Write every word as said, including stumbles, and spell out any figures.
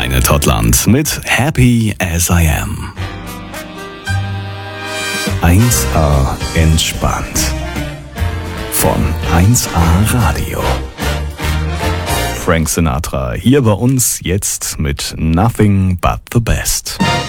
Planet Hotland mit Happy as I Am. eins A entspannt. Von eins A Radio. Frank Sinatra hier bei uns jetzt mit Nothing But the Best.